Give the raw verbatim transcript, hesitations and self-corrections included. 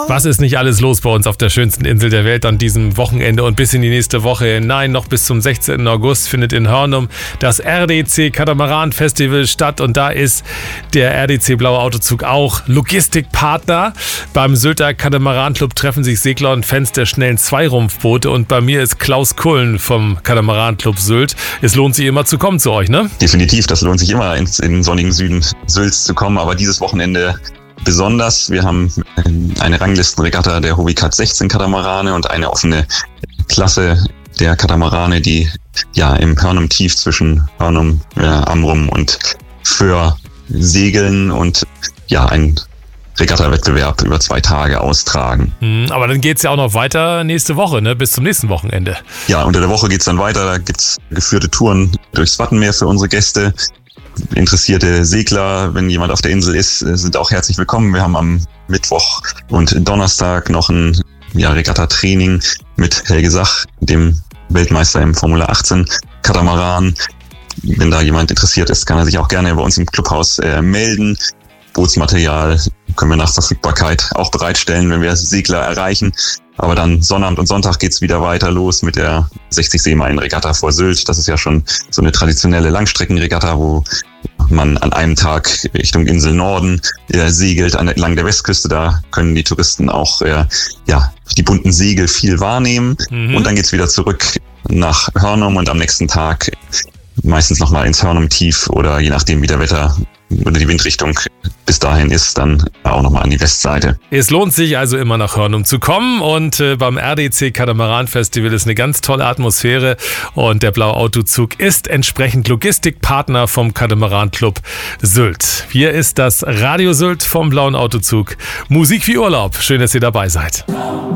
Was ist nicht alles los bei uns auf der schönsten Insel der Welt an diesem Wochenende und bis in die nächste Woche? Nein, noch bis zum sechzehnten August findet in Hörnum das R D C Katamaran Festival statt und da ist der R D C Blaue Autozug auch Logistikpartner. Beim Sylter Katamaran Club treffen sich Segler und Fans der schnellen Zweirumpfboote und bei mir ist Klaus Kullen vom Katamaran Club Sylt. Es lohnt sich immer zu kommen zu euch, ne? Definitiv, das lohnt sich immer ins, in den sonnigen Süden Sylts zu kommen, aber dieses Wochenende besonders. Wir haben eine Ranglistenregatta der Hobbycat sechzehn Katamarane und eine offene Klasse der Katamarane, die ja im Hörnum Tief zwischen Hörnum, äh, Amrum und Föhr segeln und ja ein Regatta-Wettbewerb über zwei Tage austragen. Aber dann geht's ja auch noch weiter nächste Woche, ne? Bis zum nächsten Wochenende. Ja, unter der Woche geht's dann weiter. Da gibt's geführte Touren durchs Wattenmeer für unsere Gäste. Interessierte Segler, wenn jemand auf der Insel ist, sind auch herzlich willkommen. Wir haben am Mittwoch und Donnerstag noch ein ja, Regatta-Training mit Helge Sach, dem Weltmeister im Formula achtzehn Katamaran. Wenn da jemand interessiert ist, kann er sich auch gerne bei uns im Clubhaus äh, melden. Bootsmaterial können wir nach Verfügbarkeit auch bereitstellen, wenn wir Segler erreichen. Aber dann Sonnabend und Sonntag geht's wieder weiter los mit der sechzig Seemeilen Regatta vor Sylt. Das ist ja schon so eine traditionelle Langstreckenregatta, wo man an einem Tag Richtung Insel Norden äh, segelt, an, entlang der Westküste. Da können die Touristen auch äh, ja die bunten Segel viel wahrnehmen. Mhm. Und dann geht's wieder zurück nach Hörnum und am nächsten Tag meistens nochmal ins Hörnum Tief oder je nachdem wie der Wetter oder die Windrichtung bis dahin ist, dann auch nochmal an die Westseite. Es lohnt sich also immer nach Hörnum zu kommen und äh, beim R D C Katamaran Festival ist eine ganz tolle Atmosphäre und der Blaue Autozug ist entsprechend Logistikpartner vom Katamaran Club Sylt. Hier ist das Radio Sylt vom Blauen Autozug. Musik wie Urlaub. Schön, dass ihr dabei seid.